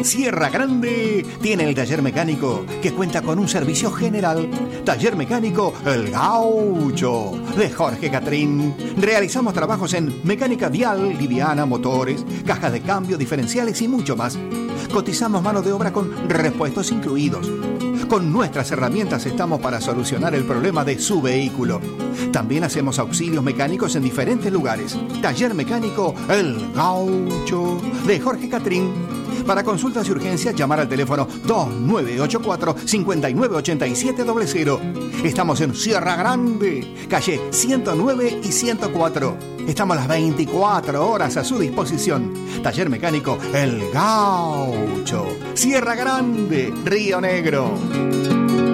Sierra Grande tiene el taller mecánico que cuenta con un servicio general. Taller Mecánico El Gaucho de Jorge Catrín. Realizamos trabajos en mecánica vial, liviana, motores, cajas de cambio, diferenciales y mucho más. Cotizamos mano de obra con repuestos incluidos. Con nuestras herramientas estamos para solucionar el problema de su vehículo. También hacemos auxilios mecánicos en diferentes lugares. Taller Mecánico El Gaucho de Jorge Catrín. Para consultas y urgencias, llamar al teléfono 2984-598700. Estamos en Sierra Grande, calle 109 y 104. Estamos las 24 horas a su disposición. Taller Mecánico El Gaucho, Sierra Grande, Río Negro.